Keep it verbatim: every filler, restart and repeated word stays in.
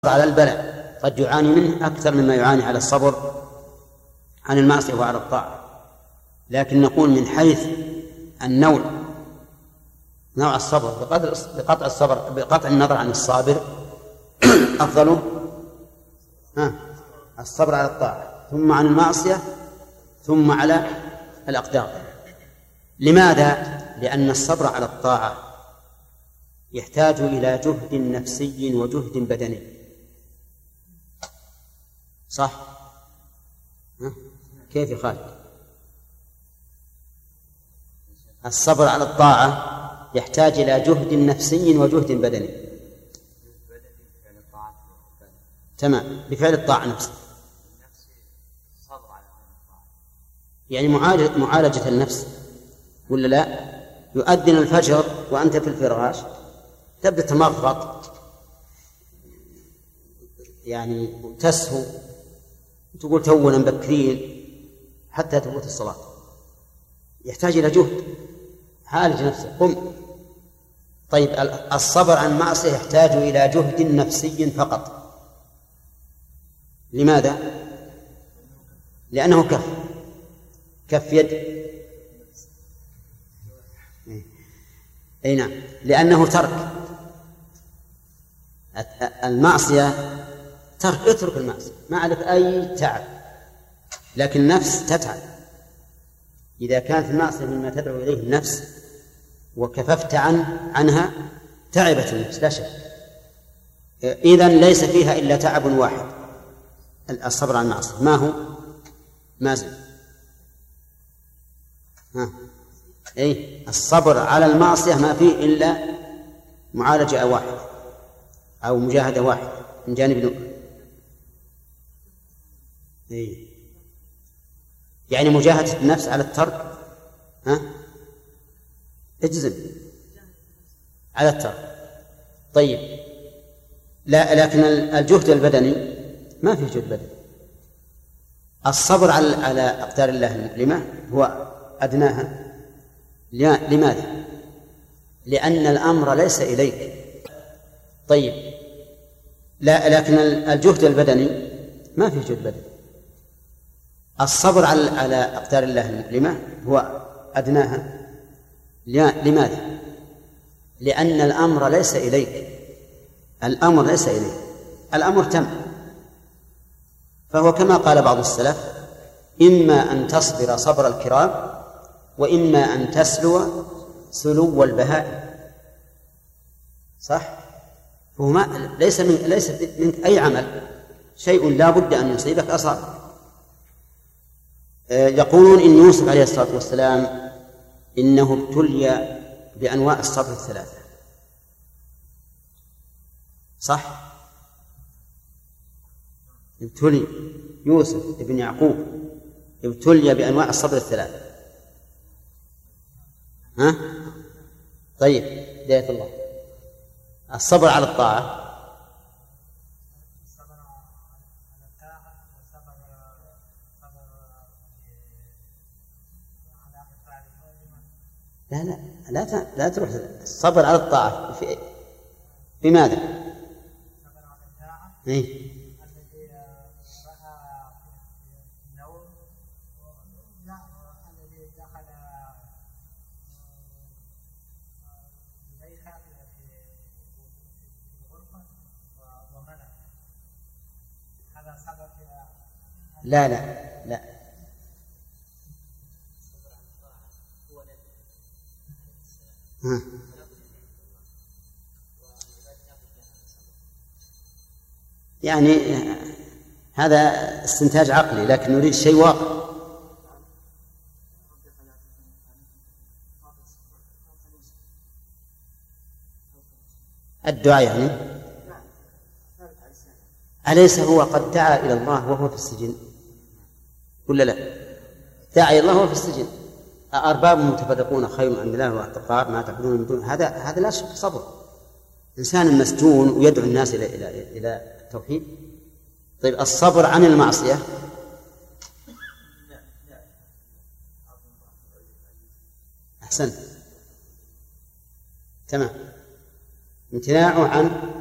على البلاء قد يعاني منه أكثر مما يعاني على الصبر عن المعصية وعلى الطاعة، لكن نقول من حيث النوع نوع الصبر بقطع الصبر بقطع النظر عن الصابر أفضله ها الصبر على الطاعة ثم عن المعصية ثم على الأقدار. لماذا؟ لأن الصبر على الطاعة يحتاج إلى جهد نفسي وجهد بدني، صح؟ ها؟ كيف يا خالد؟ الصبر على الطاعة يحتاج إلى جهد نفسي وجهد بدني. تمام، بفعل الطاعة نفسه، يعني معالجة النفس، ولا لا؟ يؤذن الفجر وأنت في الفراش تبدأ تمغط يعني تسهو تقول تونا مبكرين حتى تفوت الصلاة، يحتاج إلى جهد، عالج نفسك قم. طيب الصبر عن معصية يحتاج إلى جهد نفسي فقط. لماذا؟ لأنه كف كف يد، أي نعم، لأنه ترك المعصية، ترك اترك المعصية ما عليك أي تعب، لكن النفس تتعب. إذا كانت المعصية مما تدعو إليه النفس وكففت عن عنها تعبت النفس لا شك. إذن ليس فيها إلا تعب واحد، الصبر عن المعصية. ما هو؟ مازن ها أي الصبر على المعصية ما فيه إلا معالجة واحد أو مجاهدة واحد من جانب نؤمن. أي يعني مجاهدة النفس على الترك، ها اجزم على الترك. طيب لا، لكن الجهد البدني ما فيه جهد بدني. الصبر على على أقدار الله المؤلمة هو أدناها. لماذا؟ لأن الأمر ليس إليك. طيب لا، لكن الجهد البدني ما فيه جهد بدني. الصبر على على أقدار الله المؤلمة هو أدناها. لماذا؟ لأن الأمر ليس إليك، الأمر ليس إليك، الأمر تم. فهو كما قال بعض السلف: إما أن تصبر صبر الكرام وإما أن تسلو سلو البهائم. صح؟ فهو ما ليس من ليس منك أي عمل شيء لا بد أن يصيبك أصابك. يقولون إن يوسف عليه الصلاة والسلام إنه ابتلي بأنواع الصبر الثلاثة، صح؟ ابتلي يوسف ابن يعقوب ابتلي بأنواع الصبر الثلاثة. ها؟ طيب هداية الله، الصبر على الطاعة، لا لا لا لا تروح. الصبر على الطاعة في بماذا؟ إيه؟ لا لا لا ها. يعني هذا استنتاج عقلي، لكن نريد شيء واقع. الدعاء يعني أليس هو قد دعا إلى الله وهو في السجن ولا لا؟ دعا إلى الله وهو في السجن. أرباب متفرقون خير عند الله واعتقاب ما تعبدون من دون هذا هذا لا شك صبر. إنسان مسجون ويدعو الناس إلى إلى إلى التوحيد. طيب الصبر عن المعصية أحسن، تمام، امتناعه عن